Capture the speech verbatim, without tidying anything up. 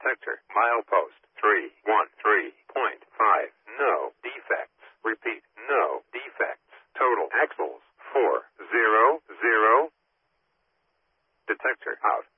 Detector. Milepost three one three point five. No defects. Repeat. No defects. Total axles four zero zero. Detector out.